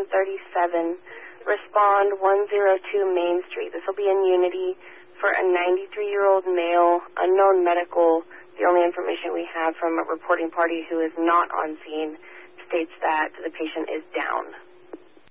respond 102 Main Street. This will be in Unity for a 93-year-old male, unknown medical. The only information we have from a reporting party who is not on scene states that the patient is down.